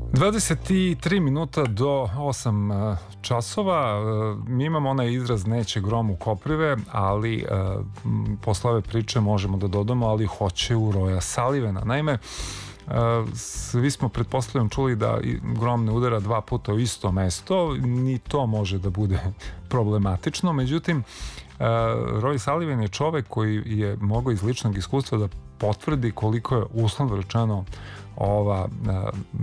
23 minuta do 8 časova. Mi imamo onaj izraz neće grom u koprive, ali posle ove priče možemo da dodamo, ali hoće u Roya Sullivana. Naime, svi smo pretpostavljam čuli da grom ne udara dva puta u isto mesto, ni to može da bude problematično, međutim Roy Sullivan je čovek koji je mogao iz ličnog iskustva da potvrdi koliko je uslovno rečeno ova